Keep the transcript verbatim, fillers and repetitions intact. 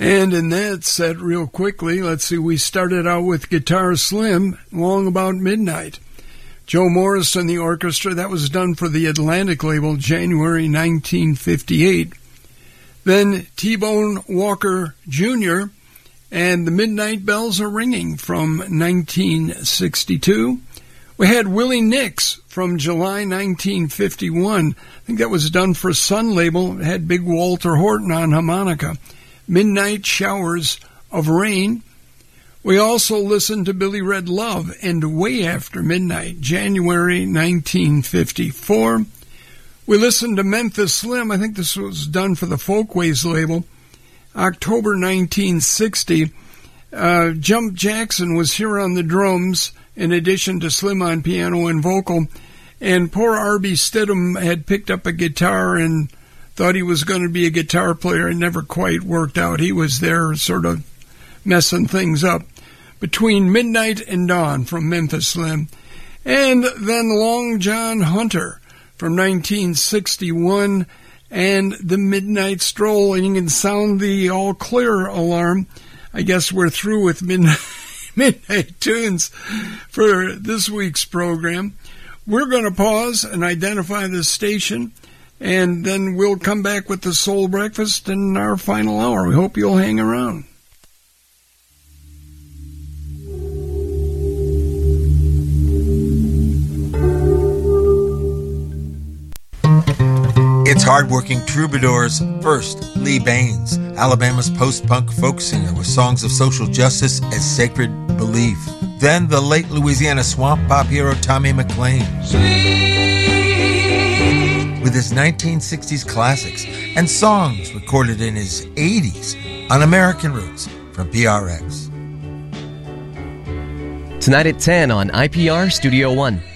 And in that set, real quickly, let's see, we started out with Guitar Slim, Long About Midnight. Joe Morris and the orchestra, that was done for the Atlantic label, January nineteen fifty-eight. Then T-Bone Walker Junior and The Midnight Bells Are Ringing from nineteen sixty-two. We had Willie Nix from July nineteen fifty-one. I think that was done for Sun label. It had Big Walter Horton on harmonica. Midnight Showers of Rain. We also listened to Billy Red Love and Way After Midnight, January nineteen fifty-four. We listened to Memphis Slim. I think this was done for the Folkways label, October nineteen sixty. Uh, Jump Jackson was here on the drums, in addition to Slim on piano and vocal. And poor Arby Stidham had picked up a guitar and thought he was going to be a guitar player. It never quite worked out. He was there sort of messing things up. Between Midnight and Dawn from Memphis Slim. And then Long John Hunter from nineteen sixty-one and The Midnight Stroll. And you can sound the all clear alarm. I guess we're through with midnight, midnight tunes for this week's program. We're going to pause and identify the station, and then we'll come back with the Soul Breakfast in our final hour. We hope you'll hang around. It's hardworking troubadours. First, Lee Baines, Alabama's post-punk folk singer with songs of social justice as sacred belief. Then the late Louisiana swamp pop hero Tommy McLean. Sweet. With his nineteen sixties classics and songs recorded in his eighties on American Roots from P R X. Tonight at ten on I P R Studio One.